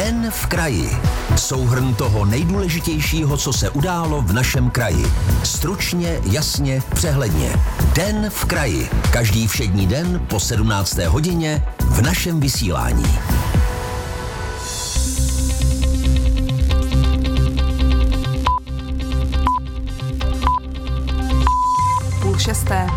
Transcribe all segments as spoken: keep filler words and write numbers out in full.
Den v kraji. Souhrn toho nejdůležitějšího, co se událo v našem kraji. Stručně, jasně, přehledně. Den v kraji. Každý všední den po sedmnácté hodině v našem vysílání. Půl šesté.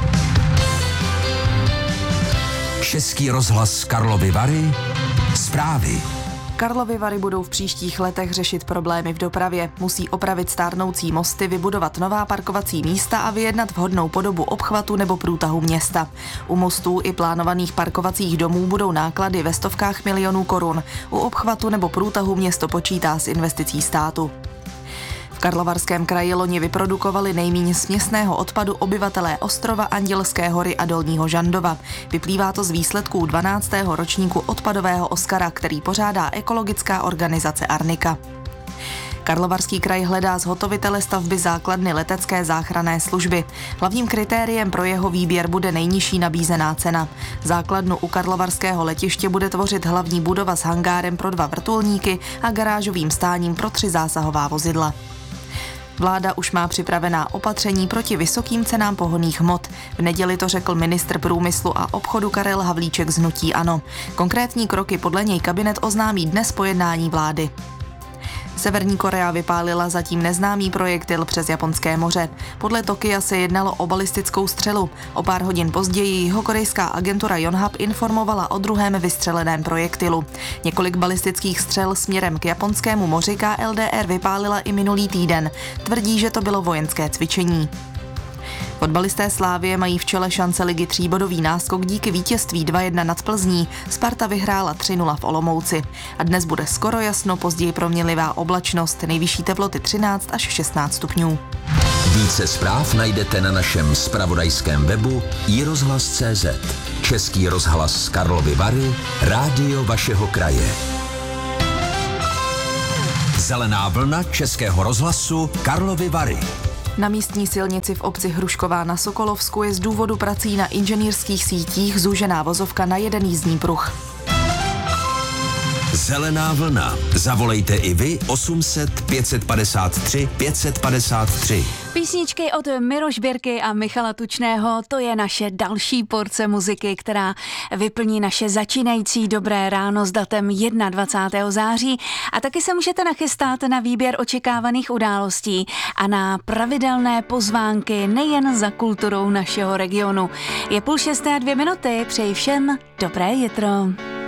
Český rozhlas Karlovy Vary. Zprávy. Karlovy Vary budou v příštích letech řešit problémy v dopravě. Musí opravit stárnoucí mosty, vybudovat nová parkovací místa a vyjednat vhodnou podobu obchvatu nebo průtahu města. U mostů i plánovaných parkovacích domů budou náklady ve stovkách milionů korun. U obchvatu nebo průtahu město počítá s investicí státu. V Karlovarském kraji loni vyprodukovali nejméně směsného odpadu obyvatelé ostrova Andělské hory a Dolního Žandova. Vyplývá to z výsledků dvanáctého ročníku odpadového Oskara, který pořádá ekologická organizace Arnika. Karlovarský kraj hledá zhotovitele stavby základny letecké záchranné služby. Hlavním kritériem pro jeho výběr bude nejnižší nabízená cena. Základnu u karlovarského letiště bude tvořit hlavní budova s hangárem pro dva vrtulníky a garážovým stáním pro tři zásahová vozidla. Vláda už má připravená opatření proti vysokým cenám pohonných hmot. V neděli to řekl ministr průmyslu a obchodu Karel Havlíček z hnutí ANO. Konkrétní kroky podle něj kabinet oznámí dnes po jednání vlády. Severní Korea vypálila zatím neznámý projektil přes Japonské moře. Podle Tokia se jednalo o balistickou střelu. O pár hodin později jihokorejská agentura Yonhap informovala o druhém vystřeleném projektilu. Několik balistických střel směrem k Japonskému moři K L D R vypálila i minulý týden. Tvrdí, že to bylo vojenské cvičení. Fotbalisté Slávie mají v čele šance ligy tříbodový náskok díky vítězství dva jedna nad Plzní. Sparta vyhrála tři nula v Olomouci. A dnes bude skoro jasno, později proměnlivá oblačnost, nejvyšší teploty třináct až šestnáct stupňů. Více zpráv najdete na našem zpravodajském webu i rozhlas tečka cé zet. Český rozhlas Karlovy Vary, rádio vašeho kraje. Zelená vlna Českého rozhlasu Karlovy Vary. Na místní silnici v obci Hrušková na Sokolovsku je z důvodu prací na inženýrských sítích zúžená vozovka na jeden jízdní pruh. Zelená vlna. Zavolejte i vy osm set pět padesát tři pět padesát tři. Písničky od Miroš Birky a Michala Tučného, to je naše další porce muziky, která vyplní naše začínající dobré ráno s datem dvacátého prvního září a taky se můžete nachystat na výběr očekávaných událostí a na pravidelné pozvánky nejen za kulturou našeho regionu. Je půl šesté a dvě minuty, přeji všem dobré jitro.